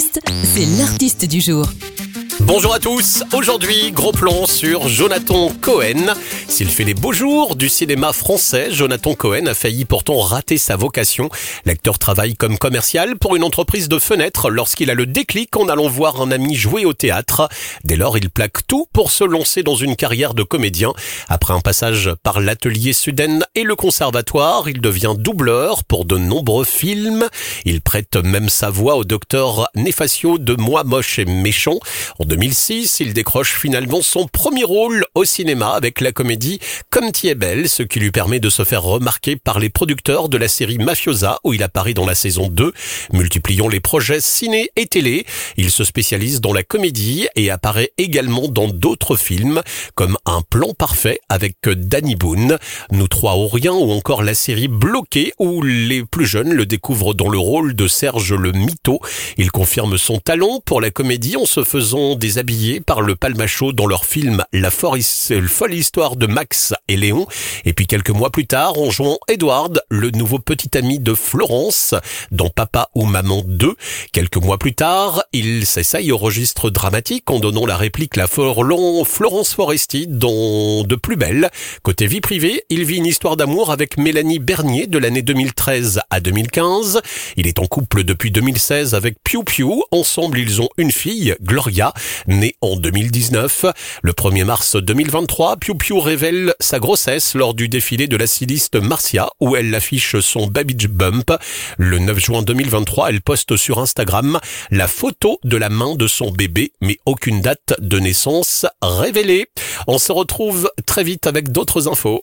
l'artiste, c'est l'artiste du jour. Bonjour à tous, aujourd'hui gros plan sur Jonathan Cohen. S'il fait les beaux jours du cinéma français, Jonathan Cohen a failli pourtant rater sa vocation. L'acteur travaille comme commercial pour une entreprise de fenêtres lorsqu'il a le déclic en allant voir un ami jouer au théâtre. Dès lors, il plaque tout pour se lancer dans une carrière de comédien. Après un passage par l'atelier Suden et le conservatoire, il devient doubleur pour de nombreux films. Il prête même sa voix au docteur Nefacio de Moi moche et méchant. En 2006, il décroche finalement son premier rôle au cinéma avec la comédie Comme t'y es belle, ce qui lui permet de se faire remarquer par les producteurs de la série Mafiosa où il apparaît dans la saison 2. Multipliant les projets ciné et télé, il se spécialise dans la comédie et apparaît également dans d'autres films comme Un plan parfait avec Danny Boone, Nous trois ou rien ou encore la série Bloqué où les plus jeunes le découvrent dans le rôle de Serge le Mito. Il confirme son talent pour la comédie en se faisant déshabillés par le Palmacho dans leur film La folle histoire de Max et Léon. Et puis quelques mois plus tard, en jouant Edward, le nouveau petit ami de Florence, dans Papa ou Maman 2. Quelques mois plus tard, il s'essaye au registre dramatique en donnant la réplique la Florence Foresti dans De plus belle. Côté vie privée, il vit une histoire d'amour avec Mélanie Bernier de l'année 2013 à 2015. Il est en couple depuis 2016 avec Piu Piu. Ensemble, ils ont une fille, Gloria, née en 2019. Le 1er mars 2023, Piu Piu révèle sa grossesse lors du défilé de la styliste Marcia où elle affiche son baby bump. Le 9 juin 2023, elle poste sur Instagram la photo de la main de son bébé, mais aucune date de naissance révélée. On se retrouve très vite avec d'autres infos.